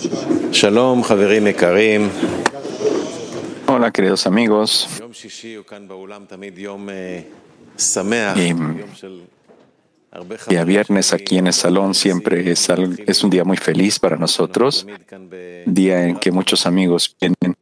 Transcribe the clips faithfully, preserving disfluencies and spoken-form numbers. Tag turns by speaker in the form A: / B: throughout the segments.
A: Shalom, חברים יקרים.
B: Hola, queridos amigos.
A: יום שישי הוא כאן באולם תמיד יום שמח,
B: Y
A: יום של הרבה
B: día
A: חברים
B: viernes
A: שלי,
B: aquí en el salón siempre es, al- es un día muy feliz para nosotros,
A: תמיד כאן ב-
B: día en que muchos amigos vienen,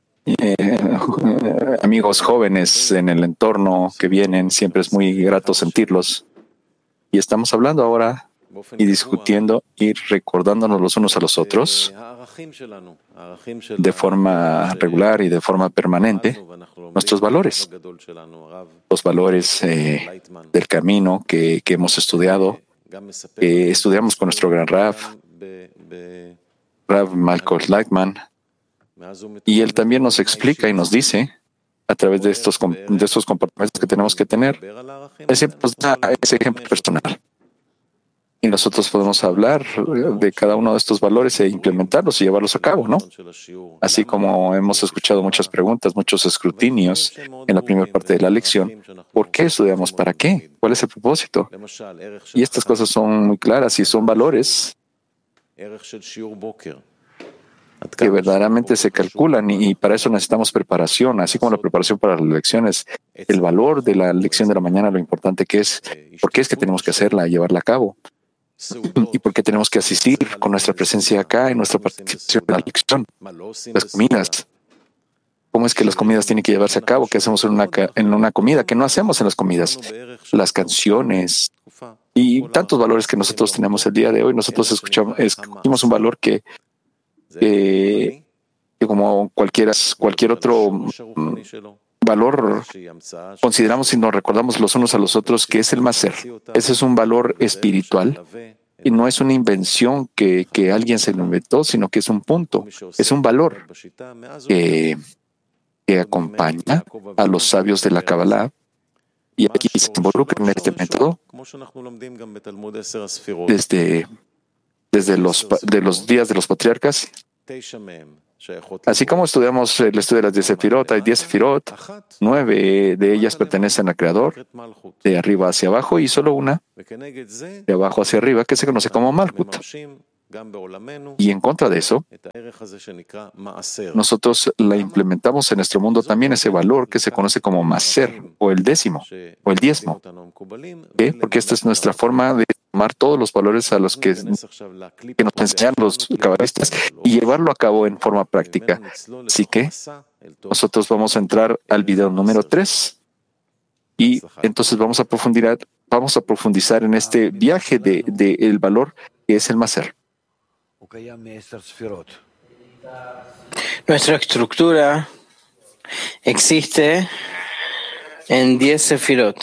B: eh, amigos jóvenes en el entorno que vienen, siempre es muy grato sentirlos. Y estamos hablando ahora
A: באופן
B: y
A: קבוע,
B: discutiendo y recordándonos los unos a los otros
A: הערכים שלנו, הערכים של
B: de forma regular y de forma permanente,
A: הרב, ואנחנו לומדים
B: nuestros valores,
A: הרב הגדול שלנו, הרב
B: los valores eh,
A: לייטמן,
B: del camino que, que hemos estudiado,
A: גם מספר
B: que
A: לנו
B: estudiamos con nuestro gran Rav,
A: ב- ב-
B: Rav Malcolm Lightman,
A: מאז הוא
B: y
A: מתכוון
B: él también nos
A: בנימה
B: explica y nos
A: אישית,
B: dice, a través de estos, com- de estos comportamientos que tenemos que tener,
A: לדבר על הערכים
B: él siempre
A: האלה,
B: nos da
A: אנחנו
B: ese
A: יכולים
B: ejemplo
A: לממש אותם.
B: personal. Y nosotros podemos hablar de cada uno de estos valores e implementarlos y llevarlos a cabo, ¿no?
A: של השיעור.
B: Así como hemos escuchado muchas preguntas, muchos escrutinios en la primera parte de la lección, ¿por qué estudiamos? ¿Para qué? ¿Cuál es el propósito?
A: למשל, ערך של
B: Y estas cosas son muy claras y son valores
A: ערך של שיעור בוקר. עד
B: que
A: כמה
B: verdaderamente
A: שיעור
B: se
A: בוקר
B: calculan y, y para eso necesitamos preparación, así como la preparación para las lecciones, el valor de la lección de la mañana, lo importante que es, por qué es que tenemos que hacerla, llevarla a cabo,
A: סעודות,
B: y por qué tenemos que asistir con nuestra presencia acá y nuestra participación en la lección,
A: מה לא עושים
B: las
A: בסעודה?
B: comidas. ¿Cómo es que las comidas tienen que llevarse a cabo? ¿Qué hacemos en una, ca- en una comida? ¿Qué no hacemos en las comidas?
A: בערך של
B: Las canciones
A: תקופה.
B: y tantos valores que nosotros tenemos el día de hoy. Nosotros escuchamos, escuchamos un valor que,
A: זה
B: que, que como cualquiera, cualquier otro
A: השורש הרוחני שלו,
B: valor,
A: שהיא המצאה של-
B: consideramos y nos recordamos los unos a los otros que es el más ser. Ese es un valor espiritual
A: שמלווה
B: y no es una invención que, que alguien se lo inventó, sino que es un punto,
A: מי שעושה
B: es un valor
A: בשיטה, מאז הוא
B: que, que acompaña a los sabios de la Kabbalah y
A: מה
B: aquí se
A: השורש
B: involucra en
A: שלו?
B: este
A: השורש
B: método
A: הוא, כמו שאנחנו לומדים גם בתלמוד עשר הספירות,
B: desde, desde los, pa- de los días de los patriarcas.
A: תשע מהם שייכות
B: Así
A: לבורא.
B: como estudiamos el estudio de las diez sefirot, hay diez sefirot,
A: אחת
B: nueve de ellas pertenecen al Creador,
A: נקראת מלכות,
B: de arriba hacia abajo, y solo una
A: וכנגד זה
B: de abajo hacia arriba, que se conoce como Malkut.
A: מממשים גם בעולמנו
B: Y en contra de eso,
A: את הערך הזה שנקרא מעשר.
B: nosotros la implementamos en nuestro mundo también ese valor que se conoce como Maser, o el décimo, o el diezmo.
A: אותנו המקובלים,
B: ¿Qué?
A: ולמנף
B: Porque esta es nuestra
A: אותם.
B: forma de tomar todos los valores a los que,
A: ניכנס עכשיו לקליפ
B: que nos
A: הקודם,
B: enseñan los
A: קליפ
B: cabalistas
A: הקודם,
B: y llevarlo a cabo en forma práctica.
A: וממנו נצלול
B: Así
A: לתוך
B: que
A: מסע אל תוך
B: nosotros vamos a entrar al video número tres y entonces vamos a profundizar, vamos a profundizar en este viaje de, de el valor que es el Maser.
C: הוא קיים מעשר ספירות.
D: Nuestra estructura existe en diez sefirot.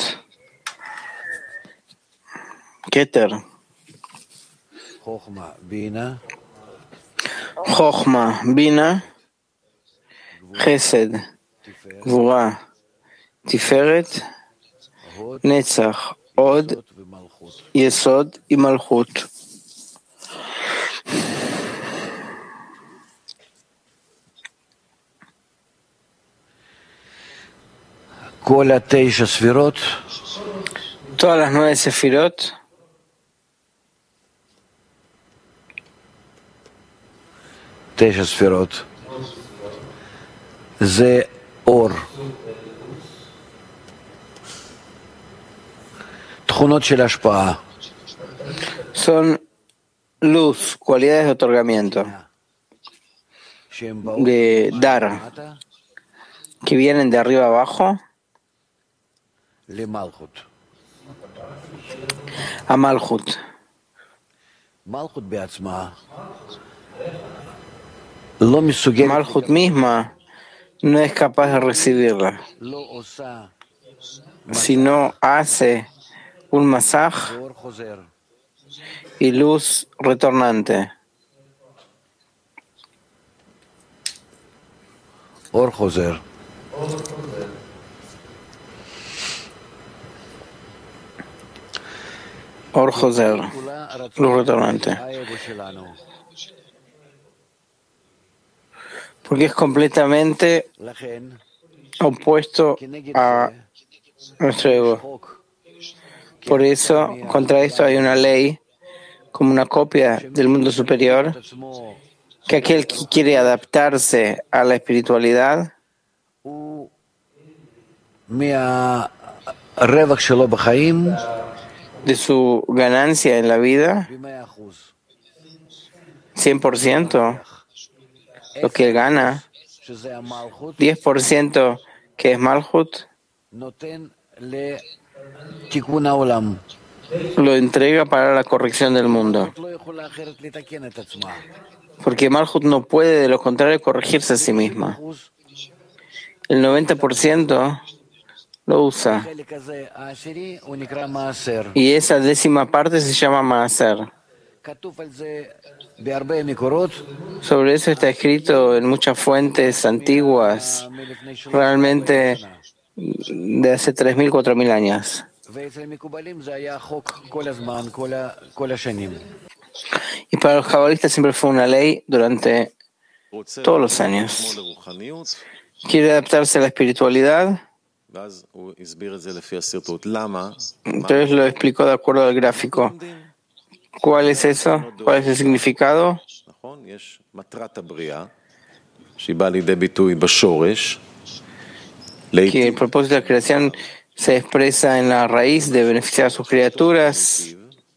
D: Keter,
C: חוכמה, בינה,
D: Jochma, Bina, Chesed, Gvura, Tiferet,
C: הוד,
D: Netzach, Od,
C: יסוד ומלכות.
D: Yesod y Malchut.
C: כל התשע ספירות
D: Todas las nueve sefirot
C: תשע ספירות זה אור. תכונות של השפעה.
D: son luz, cualidades de otorgamiento,
C: שהם באות
D: de dar,
C: למטה
D: que vienen de arriba abajo
C: למלכות.
D: a Malchut.
C: מלכות בעצמה לא מסוגלת,
D: Malchut misma no es capaz de recibirla,
C: לא עושה
D: sino hace un masaj
C: אור חוזר.
D: y luz retornante.
C: אור חוזר.
D: Or Joser,
C: כולה
D: luz
C: רצון
D: retornante.
C: האגו שלנו.
D: Porque es completamente
C: לכן,
D: opuesto
C: כנגד
D: a
C: זה,
D: nuestro ego.
C: חוק
D: Por eso, contra esto hay una ley, como una copia del mundo superior,
C: עצמו
D: que aquel que quiere adaptarse a la espiritualidad
C: הוא מהרווח שלו בחיים
D: de su ganancia en la vida,
C: ב-מאה אחוז.
D: cien por ciento lo que él gana,
C: שזה המלכות,
D: diez por ciento que es Malhut,
C: נותן לתיקון העולם.
D: lo entrega para la corrección del mundo.
C: לא יכולה אחרת לתקן את עצמה.
D: Porque Malhut no puede, de lo contrario, corregirse a sí misma. El noventa por ciento lo usa.
C: החלק הזה, העשירי, הוא נקרא מעשר.
D: Y esa décima parte se llama Maaser.
C: כתוב על זה בהרבה מקורות.
D: Sobre eso está escrito en muchas fuentes antiguas,
C: מלפני שלוש
D: realmente de hace tres mil, cuatro mil años.
C: ואצל המקובלים זה היה חוק כל הזמן, כל ה- כל השנים.
D: Y para los cabalistas siempre fue una ley durante
A: רוצה
D: todos los
A: לעבור
D: años.
A: לרוחניות,
D: Quiere adaptarse a la espiritualidad,
A: ואז הוא הסביר את זה לפי השרטוט. למה?
D: entonces lo explicó de acuerdo al gráfico. ¿Cuál es eso? ¿Cuál es el significado?
A: נכון? יש מטרת הבריאה, שהיא באה לידי ביטוי בשורש.
D: Que el
A: לעתים
D: propósito de la creación se expresa en la raíz de beneficiar a sus criaturas,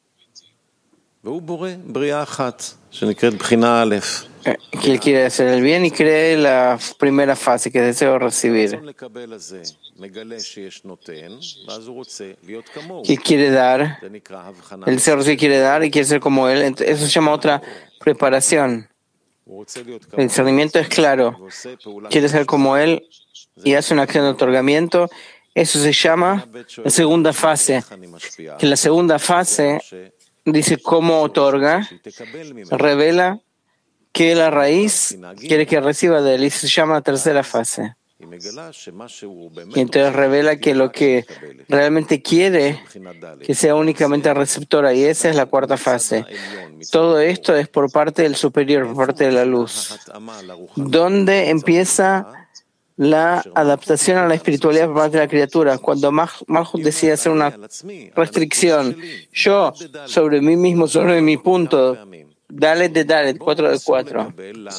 A: והוא בורא בריאה אחת, שנקראת בחינה א'.
D: eh, que él quiere hacer el bien y cree la primera fase, que es deseo recibir,
A: הרצון לקבל הזה מגלה שיש נותן, ואז הוא רוצה להיות כמוהו.
D: que quiere dar,
A: זה נקרא הבחנה.
D: el deseo recibir quiere dar y quiere ser como él. Entonces, eso se llama otra preparación.
A: הוא רוצה להיות
D: El
A: כמוהו,
D: discernimiento es claro,
A: ועושה פעולה
D: quiere ser como él y hace una acción de otorgamiento. Eso se llama la segunda fase,
A: איך אני משפיע,
D: que la segunda fase dice cómo otorga,
A: שהיא תקבל ממנו.
D: revela que la raíz quiere que reciba de él y se llama la tercera fase.
A: היא מגלה שמה שהוא באמת
D: Y entonces revela que lo que realmente quiere
A: בחינה ד'.
D: que sea únicamente receptora, y esa es la cuarta fase. Todo esto es por parte del superior, por parte de la luz.
A: ההתאמה לרוחניות.
D: ¿Dónde empieza la adaptación a la espiritualidad por parte de la criatura? Cuando Mah- Malhut decide hacer una restricción, yo sobre mí mismo, sobre mi punto, Dalet de Dalet, cuatro de cuatro.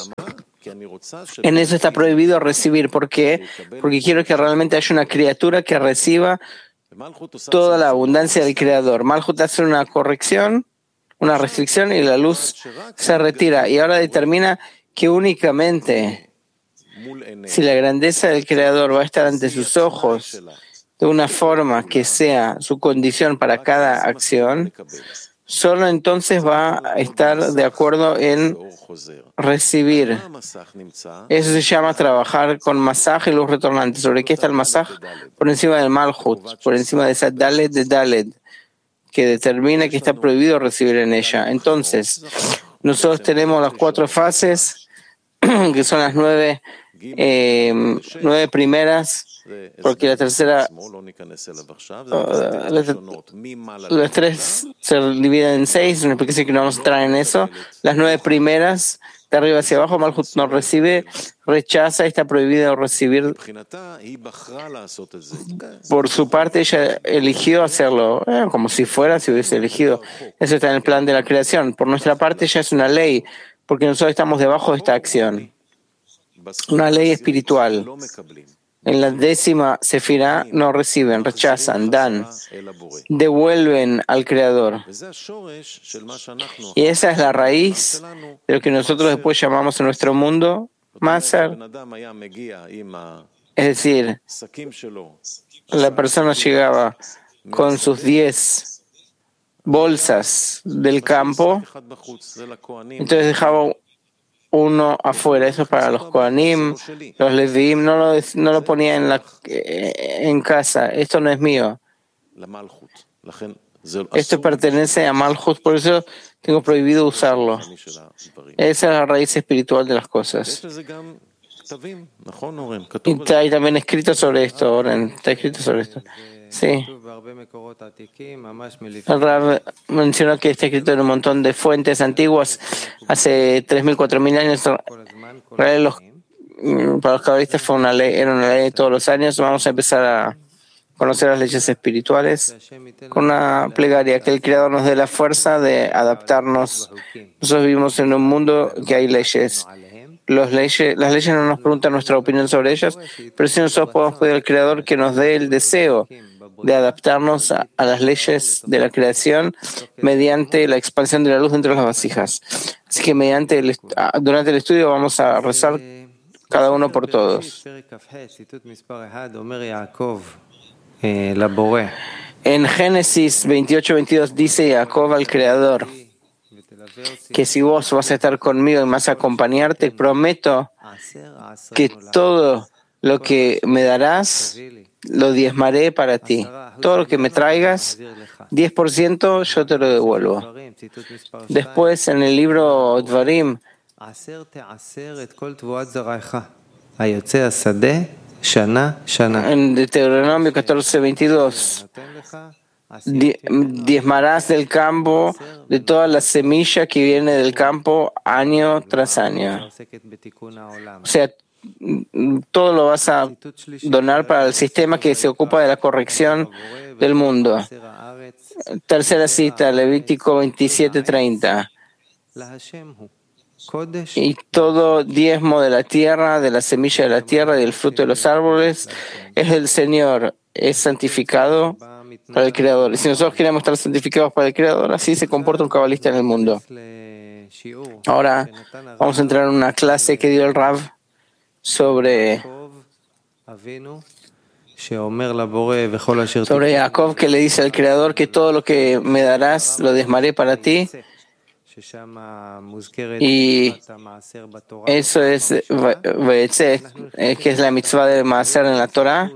D: En eso está prohibido recibir. ¿Por qué? Porque quiero que realmente haya una criatura que reciba toda la abundancia del Creador. Malhut hace una corrección, una restricción, y la luz se retira. Y ahora determina que únicamente si la grandeza del Creador va a estar ante sus ojos de una forma que sea su condición para cada acción, solo entonces va a estar de acuerdo en recibir. Eso se llama trabajar con masaje y luz retornante. ¿Sobre qué está el masaje? Por encima del Malhut, por encima de esa Dalet de Dalet, que determina que está prohibido recibir en ella. Entonces, nosotros tenemos las cuatro fases, que son las nueve, eh, nueve primeras, porque la tercera, las tres se dividen en seis, una explicación que no vamos a entrar en eso. Las nueve primeras, de arriba hacia abajo, Malhut no recibe, rechaza y está prohibido recibir. Por su parte, ella eligió hacerlo, eh, como si fuera, si hubiese elegido. Eso está en el plan de la creación. Por nuestra parte, ya es una ley, porque nosotros estamos debajo de esta acción. Una ley espiritual. En la décima sefirá no reciben, rechazan, dan, devuelven al Creador. Y esa es la raíz de lo que nosotros después llamamos en nuestro mundo Maaser. Es decir, la persona llegaba con sus diez bolsas del campo, entonces dejaba uno afuera. Eso es para los Kohanim, los Leviim, no lo, no lo ponía en, la, en casa. Esto no es mío. Esto pertenece a Malhut, por eso tengo prohibido usarlo. Esa es la raíz espiritual de las cosas. Y hay también escrito sobre esto, Oren. Está escrito sobre esto. Sí. El Rav mencionó que está escrito en un montón de fuentes antiguas, hace tres mil, cuatro mil años. Los, para los cabalistas fue una ley, era una ley de todos los años. Vamos a empezar a conocer las leyes espirituales con una plegaria, que el Creador nos dé la fuerza de adaptarnos. Nosotros vivimos en un mundo que hay leyes. Los leyes, las leyes no nos preguntan nuestra opinión sobre ellas, pero si nosotros podemos pedir al Creador que nos dé el deseo de adaptarnos a, a las leyes de la creación mediante la expansión de la luz dentro de las vasijas. Así que mediante el, durante el estudio vamos a rezar cada uno por todos. En Génesis veintiocho veintidós dice Jacob al Creador que si vos vas a estar conmigo y me vas a acompañar, te prometo que todo lo que me darás lo diezmaré para ti. Todo lo que me traigas, diez por ciento yo te lo devuelvo. Después en el libro Dvarim, en Deuteronomio catorce veintidós, diezmarás del campo de toda la semilla que viene del campo año tras año. O sea, todo lo vas a donar para el sistema que se ocupa de la corrección del mundo. Tercera cita, Levítico veintisiete treinta. Y todo diezmo de la tierra, de la semilla de la tierra y del fruto de los árboles es del Señor, es santificado para el Creador. Y si nosotros queremos estar santificados para el Creador, así se comporta un cabalista en el mundo. Ahora vamos a entrar en una clase que dio el Rav sobre sobre Jacob, que le dice al Creador que todo lo que me darás lo diezmaré para ti. Y eso es Vayetze, que es la mitzvah de Maaser en la Torah.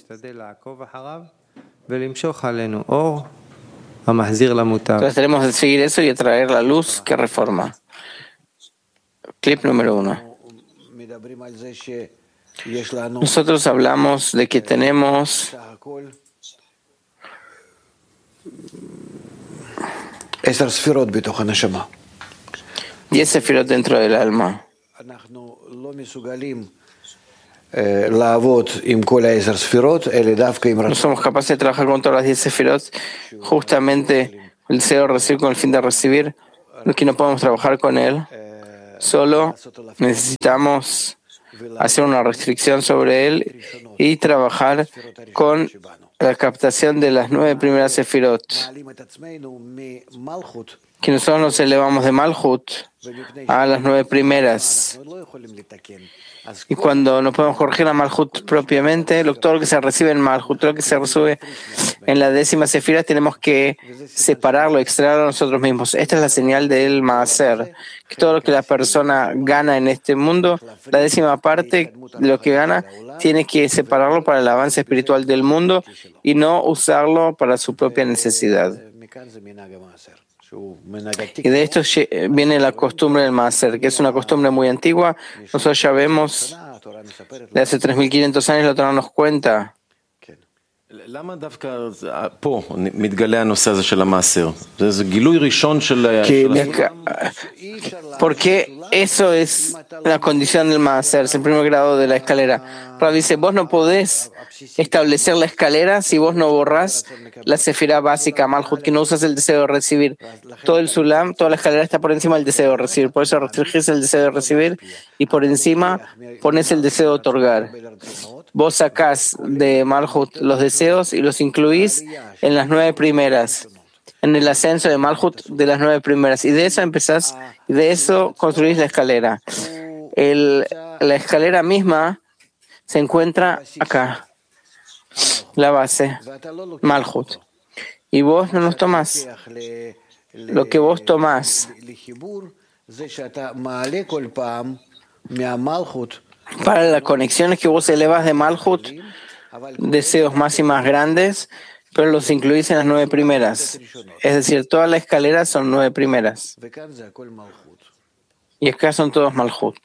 D: Entonces tenemos que seguir eso y atraer la luz que reforma. Clip número uno. Nosotros hablamos de que tenemos diez sefirot dentro del alma. No somos capaces de trabajar con todas las diez sefirot, justamente el deseo de recibir con el fin de recibir, que no podemos trabajar con él. Solo necesitamos hacer una restricción sobre él y trabajar con la captación de las nueve primeras sefirot. Que nosotros nos elevamos de Malhut a las nueve primeras. Y cuando no podemos corregir a Malhut propiamente, todo lo que se recibe en Malhut, todo lo que se recibe en la décima sefira, tenemos que separarlo, extraerlo nosotros mismos. Esta es la señal del Maaser, que todo lo que la persona gana en este mundo, la décima parte de lo que gana, tiene que separarlo para el avance espiritual del mundo y no usarlo para su propia necesidad. Y de esto viene la costumbre del Maaser, que es una costumbre muy antigua. Nosotros ya vemos, de hace tres mil quinientos años, la Torah nos cuenta. Porque eso es la condición del Maaser, es el primer grado de la escalera. Rav dice, vos no podés establecer la escalera si vos no borrás la sefirá básica, Malhut, que no usas el deseo de recibir. Todo el Sulam, toda la escalera está por encima del deseo de recibir. Por eso restringís el deseo de recibir y por encima pones el deseo de otorgar. Vos sacás de Malhut los deseos y los incluís en las nueve primeras, en el ascenso de Malhut de las nueve primeras. Y de eso empezás, y de eso construís la escalera. El, la escalera misma se encuentra acá, la base, Malhut. Y vos no los tomás. Lo que vos tomás para la conexión es que vos elevas de Malhut deseos más y más grandes, pero los incluís en las nueve primeras. Es decir, toda la escalera son nueve primeras. Y acá son todos Malhut.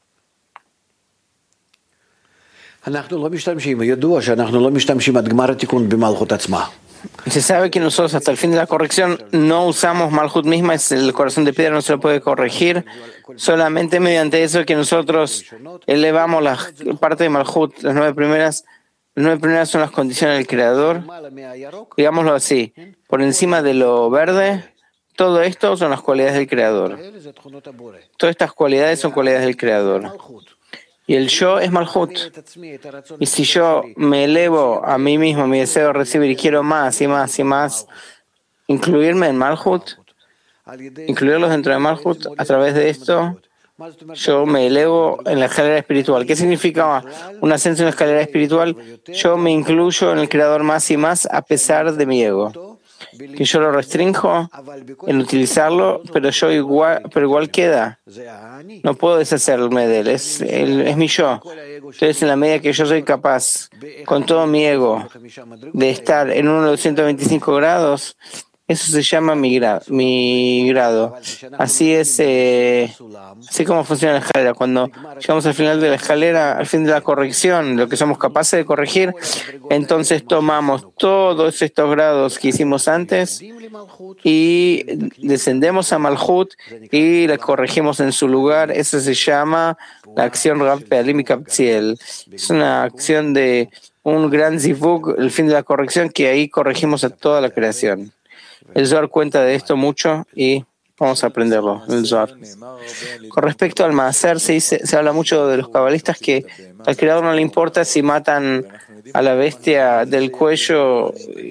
D: Se sabe que nosotros hasta el fin de la corrección no usamos Malhut misma, es el corazón de piedra, no se lo puede corregir. Solamente mediante eso que nosotros elevamos la parte de Malhut, las nueve primeras, Las nueve primeras son las condiciones del Creador. Digámoslo así, por encima de lo verde, todo esto son las cualidades del Creador. Todas estas cualidades son cualidades del Creador. Y el yo es Malhut. Y si yo me elevo a mí mismo, mi deseo de recibir y quiero más y más y más, incluirme en Malhut, incluirlos dentro de Malhut, a través de esto, yo me elevo en la escalera espiritual. ¿Qué significa un ascenso en la escalera espiritual? Yo me incluyo en el Creador más y más a pesar de mi ego. Que yo lo restrinjo en utilizarlo, pero yo igual, pero igual queda. No puedo deshacerme de él, es, él, es mi yo. Entonces, en la medida que yo soy capaz, con todo mi ego, de estar en uno de los ciento veinticinco grados, eso se llama mi, gra, mi grado. Así es, eh, así como funciona la escalera. Cuando llegamos al final de la escalera, al fin de la corrección, lo que somos capaces de corregir, entonces tomamos todos estos grados que hicimos antes y descendemos a Malhut y la corregimos en su lugar. Eso se llama la acción Rav Pealim y Kapziel. Es una acción de un gran zivug, el fin de la corrección, que ahí corregimos a toda la creación. El Zohar cuenta de esto mucho y vamos a aprenderlo, el Zohar. Con respecto al Maaser, se, dice, se habla mucho de los cabalistas que al Creador no le importa si matan a la bestia del cuello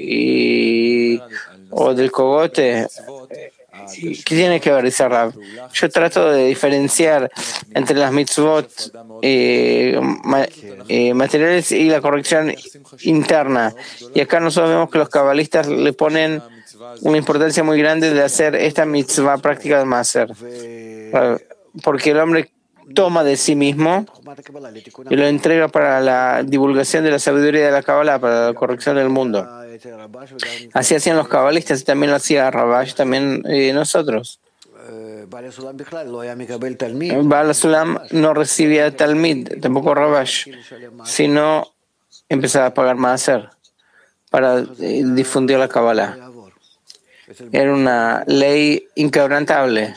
D: y, o del cogote. ¿Qué tiene que ver, dice Rab? Yo trato de diferenciar entre las mitzvot eh, ma, eh, materiales y la corrección interna. Y acá nosotros vemos que los cabalistas le ponen una importancia muy grande de hacer esta mitzvah práctica del Maaser. Porque el hombre toma de sí mismo y lo entrega para la divulgación de la sabiduría de la Kabbalah, para la corrección del mundo. Así hacían los cabalistas y también lo hacía Rabash, también eh, nosotros. Baal Sulam no recibía Talmid, tampoco Rabash, sino empezaba a pagar Maaser para eh, difundir la Kabbalah. Era una ley inquebrantable.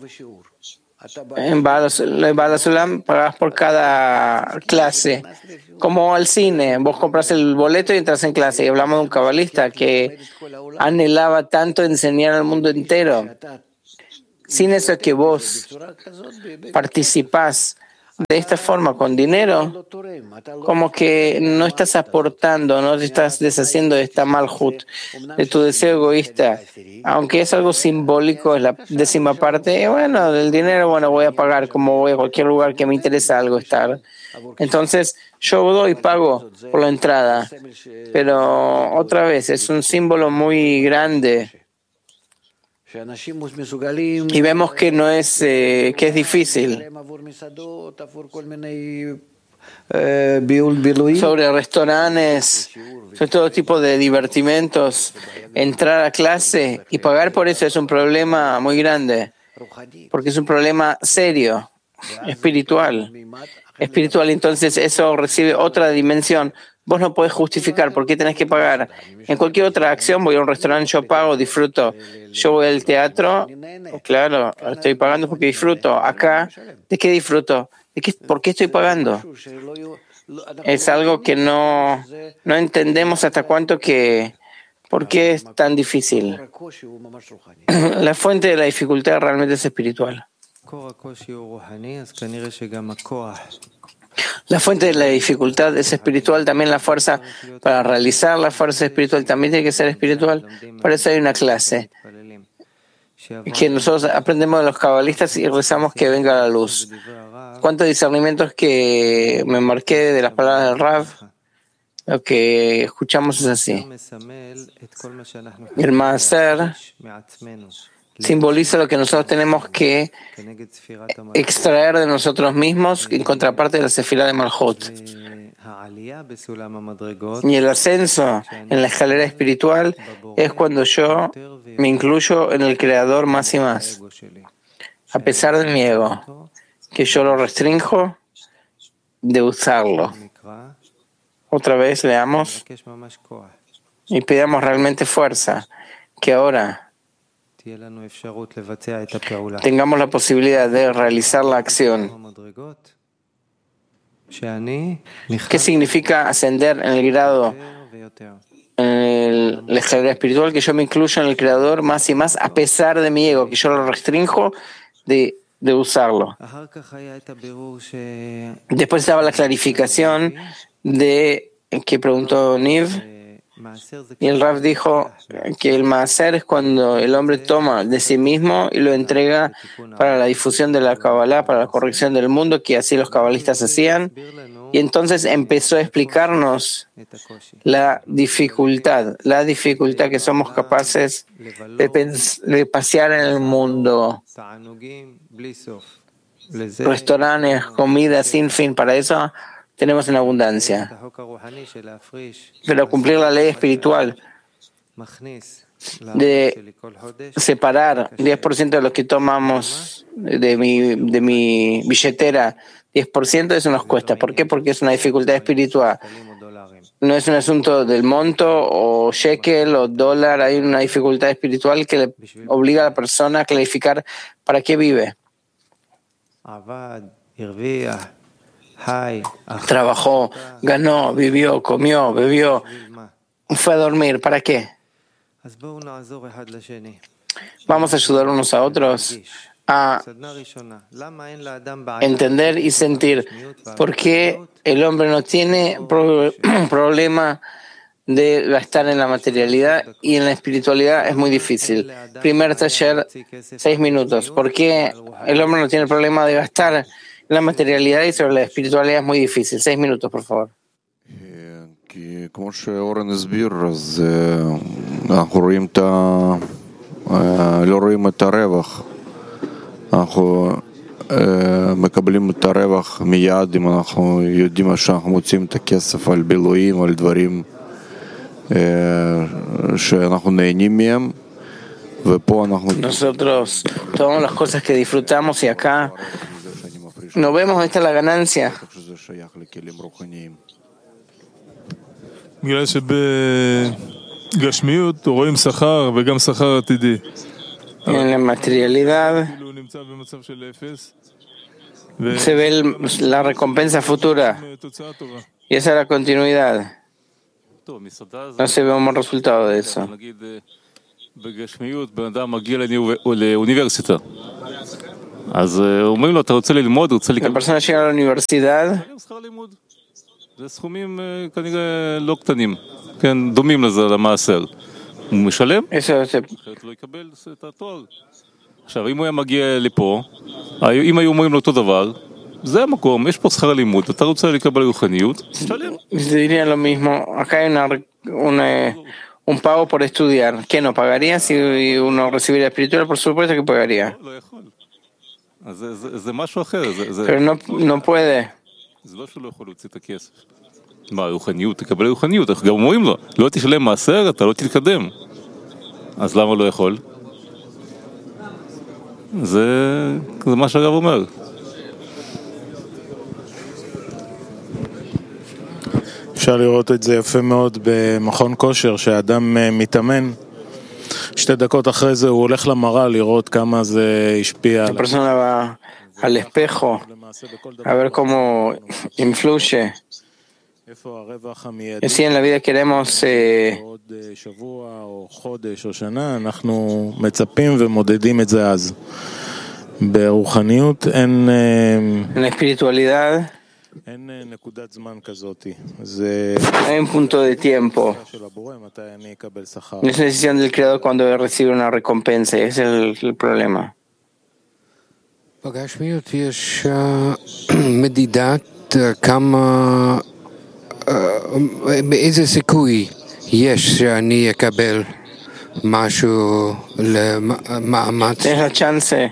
D: En Baal Sulam pagabas por cada clase, como al cine. Vos compras el boleto y entras en clase. Y hablamos de un cabalista que anhelaba tanto enseñar al mundo entero. Sin eso que vos participás de esta forma con dinero, como que no estás aportando, no te estás deshaciendo de esta malhut, de tu deseo egoísta. Aunque es algo simbólico, es la décima parte, bueno, del dinero, bueno, voy a pagar como voy a cualquier lugar que me interesa algo estar. Entonces, yo doy pago por la entrada, pero otra vez, es un símbolo muy grande. Y vemos que no es, eh, que es difícil. Sobre restaurantes, sobre todo tipo de divertimentos, entrar a clase y pagar por eso es un problema muy grande, porque es un problema serio, espiritual. Espiritual, entonces eso recibe otra dimensión. Vos no podés justificar por qué tenés que pagar. En cualquier otra acción, voy a un restaurante, yo pago, disfruto. Yo voy al teatro, claro, estoy pagando porque disfruto. Acá, ¿de qué disfruto? ¿De qué, ¿Por qué estoy pagando? Es algo que no, no entendemos hasta cuánto que... ¿Por qué es tan difícil? La fuente de la dificultad realmente es espiritual. La fuente de la dificultad es espiritual, también la fuerza para realizar la fuerza espiritual también tiene que ser espiritual. Por eso hay una clase que nosotros aprendemos de los cabalistas y rezamos que venga la luz. ¿Cuántos discernimientos que me marqué de las palabras del Rav? Lo que escuchamos es así. El Maaser simboliza lo que nosotros tenemos que extraer de nosotros mismos en contraparte de la Sefirá de Malhut. Y el ascenso en la escalera espiritual es cuando yo me incluyo en el Creador más y más, a pesar de mi ego, que yo lo restrinjo de usarlo. Otra vez leamos y pidamos realmente fuerza, que ahora tengamos la posibilidad de realizar la acción ¿Qué significa ascender en el grado, en el, la escalera espiritual? Que yo me incluyo en el Creador más y más a pesar de mi ego, que yo lo restrinjo de, de usarlo. Después estaba la clarificación de que preguntó Niv. Y el Rav dijo que el Maaser es cuando el hombre toma de sí mismo y lo entrega para la difusión de la Kabbalah, para la corrección del mundo, que así los cabalistas hacían. Y entonces empezó a explicarnos la dificultad, la dificultad que somos capaces de, pens- de pasear en el mundo. Restaurantes, comida sin fin, para eso tenemos en abundancia. Pero cumplir la ley espiritual de separar diez por ciento de lo que tomamos de mi, de mi billetera, diez por ciento, eso nos cuesta. ¿Por qué? Porque es una dificultad espiritual. No es un asunto del monto o shekel o dólar, hay una dificultad espiritual que le obliga a la persona a clarificar para qué vive. Trabajó, ganó, vivió, comió, bebió, fue a dormir. ¿Para qué? Vamos a ayudar unos a otros a entender y sentir por qué el hombre no tiene pro- problema de gastar en la materialidad y en la espiritualidad es muy difícil. Primer taller, seis minutos. ¿Por qué el hombre no tiene problema de gastar la materialidad y sobre la espiritualidad es muy difícil? Seis minutos, por favor.
E: כי כמו שאורן הסביר, אז אנחנו רואים את ה... לא רואים את הרווח. אנחנו מקבלים את הרווח מיד אם אנחנו יודעים שאנחנו מוצאים את הכסף על בילויים, על דברים שאנחנו נהנים מהם. ופה אנחנו...
D: Nosotros tomamos las cosas que disfrutamos y acá no vemos esta la ganancia.
E: שזה שייך לכלים רוחניים.
F: בגלל שבגשמיות רואים שכר וגם שכר עתידי.
D: En la materialidad
F: הוא נמצא במצב של אפס.
D: se ve el- la recompensa futura
F: תוצאה טובה.
D: y esa es la continuidad.
A: טוב, מסעדה זה...
D: No se ve un buen resultado de eso.
A: נגיד, בגשמיות, בן אדם מגיע לאוניב- לאוניברסיטה. אז אומרים לו, אתה רוצה ללמוד, רוצה
D: La
A: לקבל
D: persona llega a la universidad,
A: שכר לימוד. זה סכומים אה, כנראה לא קטנים, כן, דומים לזה, למעשר. הוא משלם,
D: eso se,
A: אחרת לא יקבל את התואר. עכשיו, אם הוא היה מגיע לפה, אם היו אומרים לו אותו דבר, זה המקום, יש פה שכר לימוד, אתה רוצה לקבל רוחניות, תשלם.
D: se diría lo mismo. Acá hay una, una- un pago por estudiar. ¿Qué no pagaría si uno recibiera espiritual? Por supuesto que pagaría.
A: לא יכול. אז זה, זה, זה משהו אחר, זה, זה,
D: Pero no, no puede.
A: זה לא שהוא לא יכול להוציא את הכסף. מה, רוחניות, תקבל רוחניות, אנחנו גם אומרים לו, לא תשלם מעשר, אתה לא תתקדם. אז למה לא יכול? זה, זה מה שהרב אומר.
G: אפשר לראות את זה יפה מאוד במכון כושר, שהאדם מתאמן, שתי דקות אחרי זה הוא הולך למראה לראות כמה זה השפיע
D: La
G: עליו.
D: persona va al espejo
G: למעשה בכל
D: a
G: דבר
D: ver cómo influye.
G: איפה הרווח המיידי.
D: Y si en la vida queremos eh,
G: עוד שבוע או חודש או שנה, אנחנו מצפים ומודדים את זה אז. ברוחניות אין,
D: en la espiritualidad,
G: אין נקודת זמן כזאת. זה
D: hay un punto de tiempo.
G: של הבורא, מתי אני אקבל שכר.
D: No es una decisión del creador cuando recibe una recompensa. Ese es el, el problema.
H: בגשמיות יש אה, מדידת אה, כמה, אה, באיזה סיכוי יש שאני אקבל משהו למאמץ.
D: Tienes la chance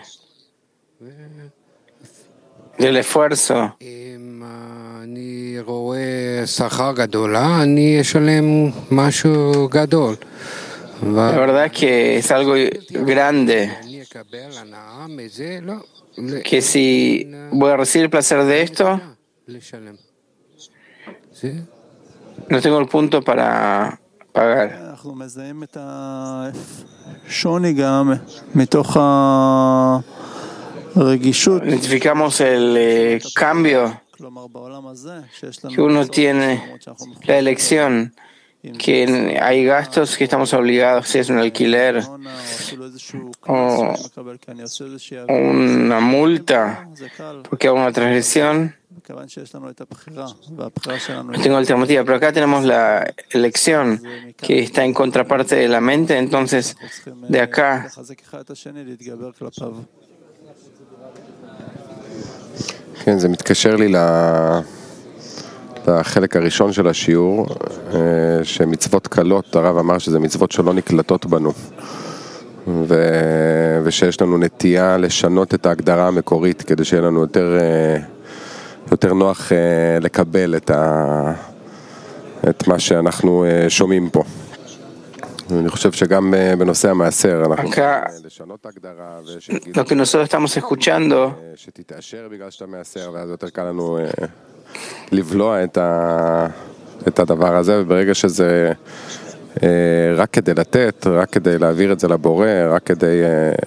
D: del esfuerzo.
H: אם אה, אני רואה שכר גדולה, אני אשלם משהו גדול.
D: La verdad que es algo grande.
H: אני אקבל הנאה מזה, לא.
D: Que si voy a recibir el placer de esto,
H: לשלם. זה?
D: no tengo el punto para pagar.
I: אנחנו מזהים את השוני גם מתוך הרגישות
D: Identificamos el eh, cambio que uno tiene la elección, que hay gastos que estamos obligados, si es un alquiler o una multa porque hago una transgresión, no tengo alternativa, pero acá tenemos la elección que está en contraparte de la mente, entonces de acá
J: כן, זה מתקשר לי לחלק הראשון של השיעור, שמצוות קלות, הרב אמר שזה מצוות שלא נקלטות בנו, ושיש לנו נטייה לשנות את ההגדרה המקורית כדי שיהיה לנו יותר יותר נוח לקבל את ה את מה שאנחנו שומעים פה. אני חושב שגם בנושא המעשר אנחנו לשנות הגדרה
D: lo que nosotros estamos escuchando
J: שתתאשר בגלל שאתה מעשר, ואז יותר קל לנו לבלוע את ה את הדבר הזה, וברגע שזה רק כדי לתת, רק כדי להעביר את זה לבורא, רק כדי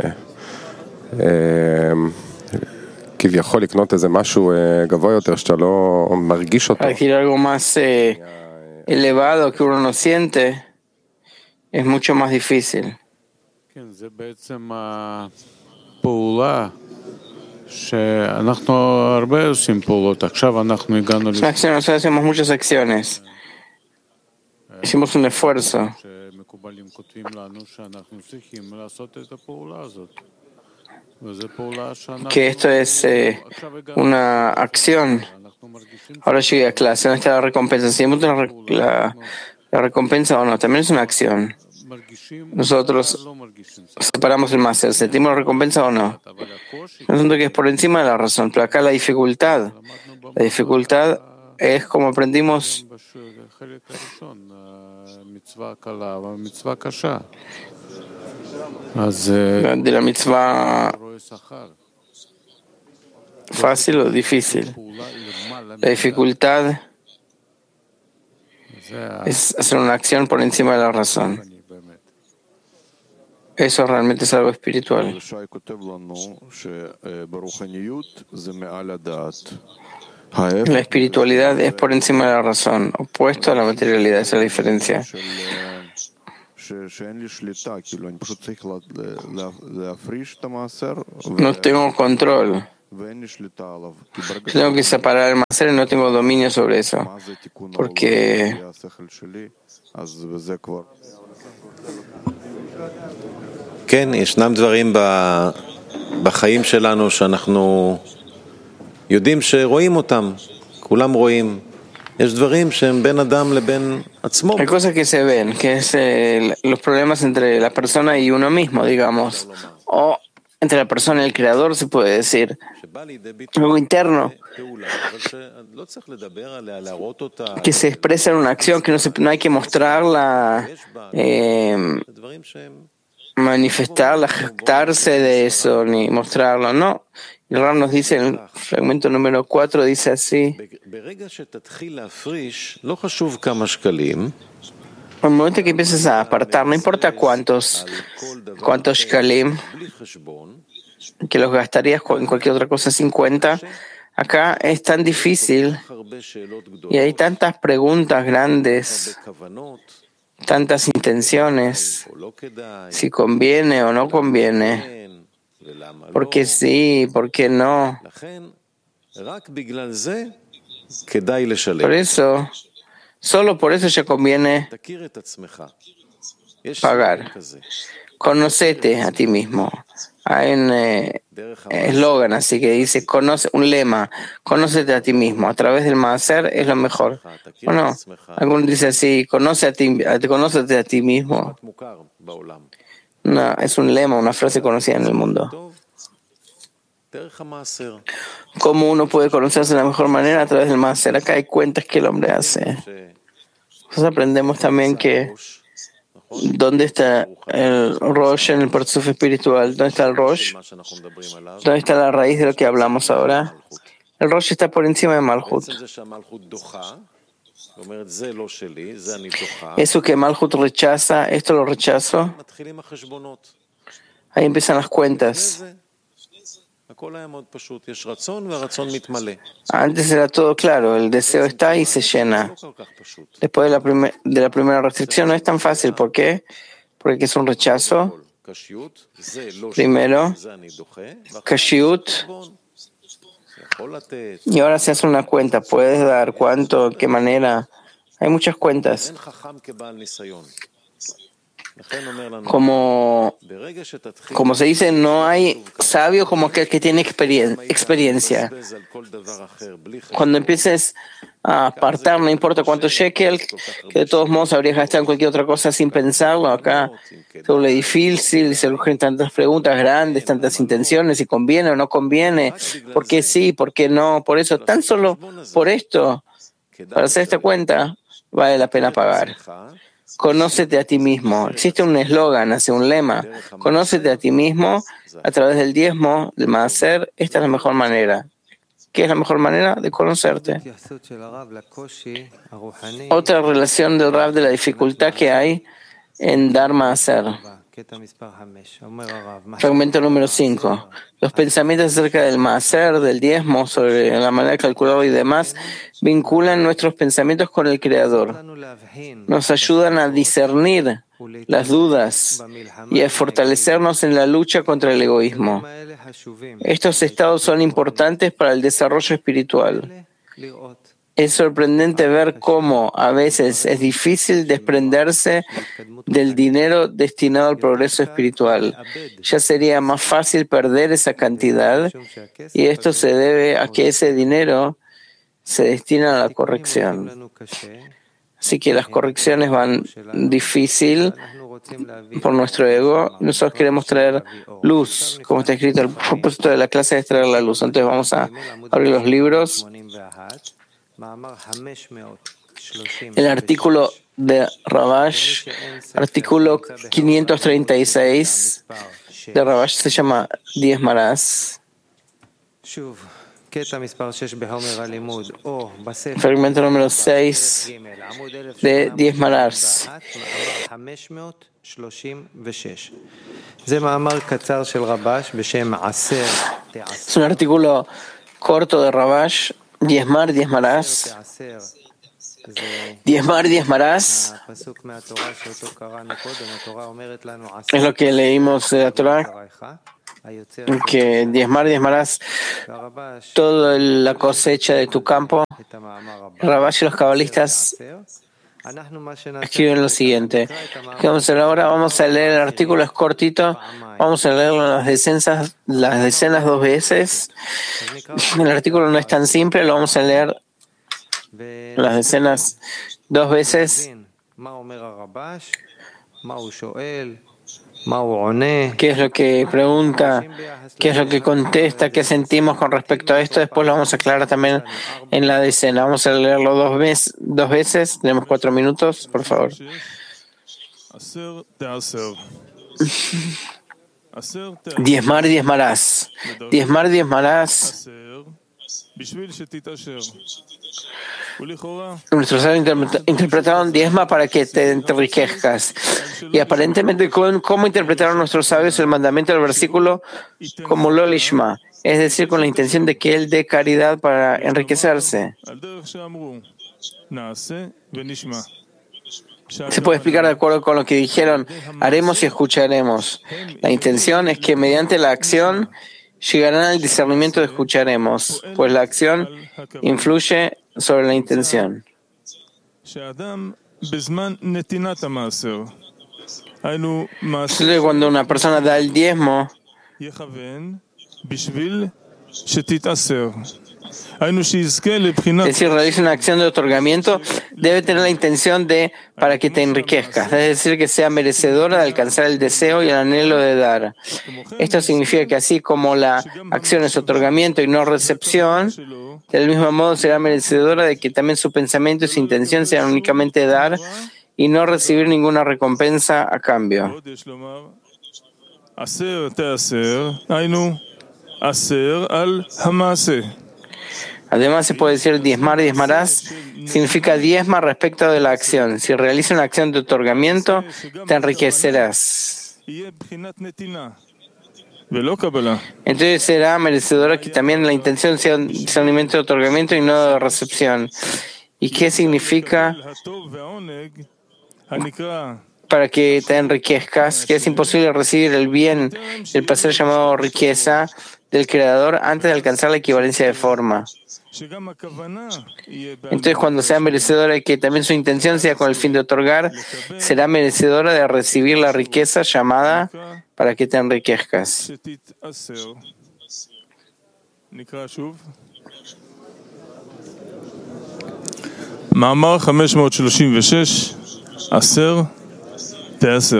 J: כביכול לקנות איזה משהו גבוה יותר שאתה לא מרגיש אותו.
D: adquirir algo más eh, elevado que uno no siente es mucho más difícil.
E: כן, זה בעצם הפעולה שאנחנו הרבה עושים פעולות. עכשיו אנחנו הגענו
D: Nosotros hacemos muchas acciones. Hicimos un esfuerzo.
E: שמקובלים כותבים לנו שאנחנו צריכים לעשות את הפעולה הזאת. וזו פעולה שאנחנו
D: Que esto es eh, una acción. Ahora llegué a clase, ¿dónde está la recompensa? Si hemos la, la, la recompensa o no, también es una acción. Nosotros separamos el máster, ¿sentimos la recompensa o no? No siento que es por encima de la razón, pero acá la dificultad, la dificultad es como aprendimos de la mitzvah fácil o difícil. La dificultad es hacer una acción por encima de la razón. Eso realmente es algo espiritual. La espiritualidad es por encima de la razón, opuesto a la materialidad, esa es la diferencia. No tengo control. Yo tengo que separar el máser y no tengo dominio sobre eso. Porque
K: כן, ישנם דברים בחיים שלנו שאנחנו יודעים שרואים אותם, כולם רואים. יש דברים שהם בין אדם לבין עצמו.
D: Hay cosas que se ven, que es eh, los problemas entre la persona y uno mismo, digamos. O entre la persona y el creador, se puede decir. Algo interno que se expresa en una acción que no, se, no hay que mostrarla, eh, manifestarla, jactarse de eso, ni mostrarlo, no. El Ram nos dice en el fragmento número cuatro, dice así: al momento que empiezas a apartar, no importa cuántos, cuántos shkalim, que los gastarías en cualquier otra cosa sin cuenta, acá es tan difícil y hay tantas preguntas grandes, tantas intenciones, si conviene o no conviene. ¿Por qué sí? ¿Por qué no? Por eso, solo por eso ya conviene pagar. Conócete a ti mismo. Hay un eslogan eh, así que dice, conoce, un lema, conócete a ti mismo. A través del maaser es lo mejor. ¿O no? Algunos dicen así, conoce a ti, conócete a ti mismo. No, es un lema, una frase conocida en el mundo. ¿Cómo uno puede conocerse de la mejor manera? A través del maaser. Acá hay cuentas que el hombre hace. Nosotros aprendemos también que ¿dónde está el Rosh en el Parzuf espiritual? ¿Dónde está el Rosh? ¿Dónde está la raíz de lo que hablamos ahora? El Rosh está por encima de Malhut. Eso que Malhut rechaza, esto lo rechazo. Ahí empiezan las cuentas. Antes era todo claro, el deseo está y se llena. Después de la, primer, de la primera restricción no es tan fácil. ¿Por qué? Porque es un rechazo. Primero, kashiut. Y ahora se hace una cuenta. ¿Puedes dar cuánto? ¿Qué manera? Hay muchas cuentas. Como, como se dice, no hay sabio como aquel que tiene experiencia. Cuando empieces a apartar, no importa cuánto shekel, que de todos modos habrías gastado en cualquier otra cosa sin pensarlo. Acá todo lo difícil, se surgen tantas preguntas grandes, tantas intenciones, si conviene o no conviene, por qué sí, por qué no. Por eso, tan solo por esto, para hacer esta cuenta, vale la pena pagar. Conócete a ti mismo. Existe un eslogan, hace un lema. Conócete a ti mismo a través del diezmo, del maaser. Esta es la mejor manera. ¿Qué es la mejor manera? De conocerte. Otra relación del Rab de la dificultad que hay en dar maaser. Fragmento número cinco. Los pensamientos acerca del maaser, del diezmo, sobre la manera de calcularlo y demás, vinculan nuestros pensamientos con el Creador. Nos ayudan a discernir las dudas y a fortalecernos en la lucha contra el egoísmo. Estos estados son importantes para el desarrollo espiritual. Es sorprendente ver cómo a veces es difícil desprenderse del dinero destinado al progreso espiritual. Ya sería más fácil perder esa cantidad, y esto se debe a que ese dinero se destina a la corrección. Así que las correcciones van difícil por nuestro ego. Nosotros queremos traer luz, como está escrito. El propósito de la clase es traer la luz. Entonces vamos a abrir los libros. El artículo de Rabash, artículo quinientos treinta y seis de Rabash, se llama Diez Marás. Fragmento número seis de Diez Marás. Es un artículo corto de Rabash. Diezmar, diezmarás. Diezmar, diezmarás. Es lo que leímos de la Torah, que diezmar, diezmarás toda la cosecha de tu campo. Rabash y los cabalistas escriben lo siguiente. ¿Qué vamos a hacer ahora? Vamos a leer el artículo, es cortito. Vamos a leerlo las decenas, las decenas dos veces. El artículo no es tan simple, lo vamos a leer las decenas dos veces. ¿Qué es lo que pregunta? ¿Qué es lo que contesta? ¿Qué sentimos con respecto a esto? Después lo vamos a aclarar también en la decena. Vamos a leerlo dos veces. Dos veces. Tenemos cuatro minutos, por favor. Diezmar, diezmarás. Diezmar, diezmarás. Nuestros sabios interpretaron diezma para que te enriquezcas. Y aparentemente, ¿cómo interpretaron nuestros sabios el mandamiento del versículo? Como lo lishma, es decir, con la intención de que él dé caridad para enriquecerse. Se puede explicar de acuerdo con lo que dijeron: haremos y escucharemos. La intención es que mediante la acción llegarán al discernimiento de escucharemos, pues la acción influye sobre la intención. Cuando una persona da el diezmo, es decir, realiza una acción de otorgamiento, debe tener la intención de para que te enriquezcas, es decir, que sea merecedora de alcanzar el deseo y el anhelo de dar. Esto significa que así como la acción es otorgamiento y no recepción, del mismo modo será merecedora de que también su pensamiento y su intención sean únicamente dar y no recibir ninguna recompensa a cambio. Además, se puede decir diezmar, diezmarás, significa diezma respecto de la acción. Si realizas una acción de otorgamiento, te enriquecerás. Entonces será merecedora que también la intención sea un discernimiento de otorgamiento y no de recepción. ¿Y qué significa para que te enriquezcas? Que es imposible recibir el bien, el placer llamado riqueza del Creador antes de alcanzar la equivalencia de forma. Entonces, cuando sea merecedora de que también su intención sea con el fin de otorgar, será merecedora de recibir la riqueza llamada para que te enriquezcas.
F: מאמר חמש מאות שלושים ושש, עשר תעשר.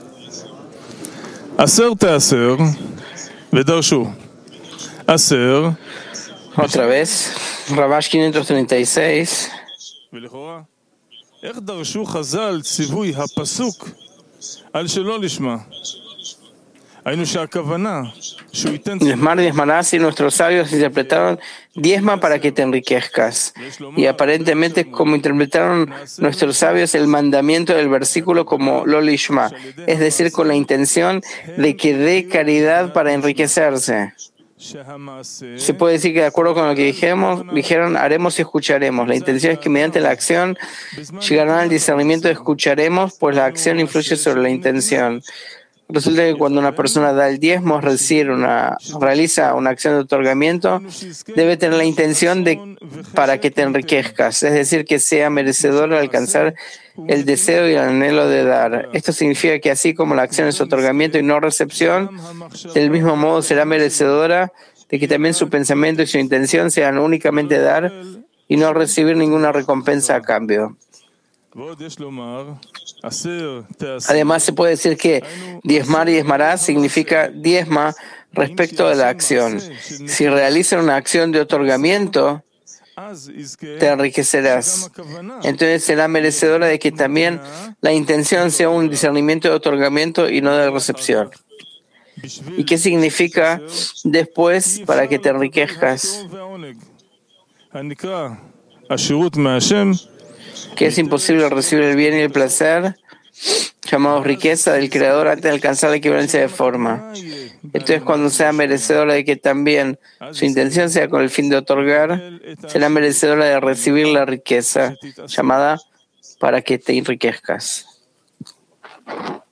F: עשר תעשר, ודרשו. עשר.
D: Otra vez, Rabash quinientos treinta y seis.
F: ולכאורה, איך דרשו חז"ל ציווי הפסוק על שלא לשמה? היינו שהכוונה שהוא ייתן...
D: Diezmar, diezmarás, y nuestros sabios interpretaron diezma para que te enriquezcas. Y aparentemente, como interpretaron nuestros sabios el mandamiento del versículo como lo lishma, es decir, con la intención de que dé caridad para enriquecerse. Se puede decir que de acuerdo con lo que dijimos, dijeron haremos y escucharemos. La intención es que mediante la acción llegarán al discernimiento de escucharemos, pues la acción influye sobre la intención. Resulta que cuando una persona da el diezmo, es decir, una, realiza una acción de otorgamiento, debe tener la intención de para que te enriquezcas, es decir, que sea merecedor de alcanzar el deseo y el anhelo de dar. Esto significa que así como la acción es otorgamiento y no recepción, del mismo modo será merecedora de que también su pensamiento y su intención sean únicamente dar y no recibir ninguna recompensa a cambio. Además, se puede decir que diezmar y diezmarás significa diezma respecto de la acción. Si realizas una acción de otorgamiento, te enriquecerás. Entonces será merecedora de que también la intención sea un discernimiento de otorgamiento y no de recepción. ¿Y qué significa después para que te enriquezcas? Que es imposible recibir el bien y el placer, llamados riqueza del Creador, antes de alcanzar la equivalencia de forma. Entonces, cuando sea merecedora de que también su intención sea con el fin de otorgar, será merecedora de recibir la riqueza, llamada para que te enriquezcas.